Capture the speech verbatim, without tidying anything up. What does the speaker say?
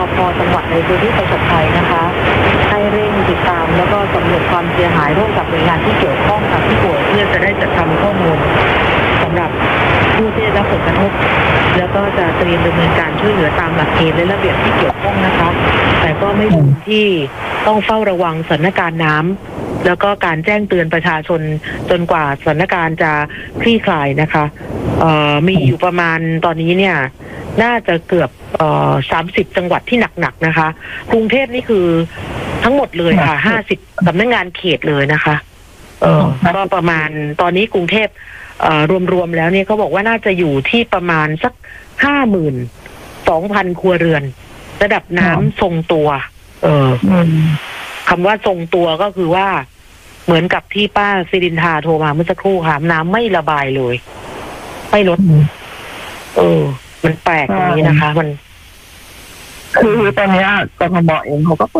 ภจังหวัดในพื้นที่ประสบภัยนะคะให้เร่งติดตามแล้วก็สำรวจความเสียหายร่วมกับหน่วยงานที่เกี่ยวข้องกับผู้ป่วยเพื่อจะได้จัดทำข้อมูลสำหรับผู้ที่ได้รับผลกระทบแล้วก็จะเตรียมดำเนินการช่วยเหลือตามหลักเกณฑ์และระเบียบที่เกี่ยวข้องนะคะแต่ก็ไม่ลืมที่ต้องเฝ้าระวังสถานการณ์น้ำแล้วก็การแจ้งเตือนประชาชนจนกว่าสถานการณ์จะคลี่คลายนะคะเอ่อมีอยู่ประมาณตอนนี้เนี่ยน่าจะเกือบเอ่อสามสิบจังหวัดที่หนักๆนะคะกรุงเทพนี่คือทั้งหมดเลยค่ะห้าสิบสำนักงานเขตเลยนะคะเออก็ประมาณตอนนี้กรุงเทพเอ่อรวมๆแล้วเนี่ยเขาบอกว่าน่าจะอยู่ที่ประมาณสักห้าหมื่นสองพันครัวเรือนระดับน้ำทรงตัวเออคำว่าทรงตัวก็คือว่าเหมือนกับที่ป้าสิรินทาโทรมาเมื่อสักครู่ค่ะน้ำไม่ระบายเลยไม่ลดเออมันแปลกตรงนี้นะคะมันคือตอนนี้กทมเองเขาก็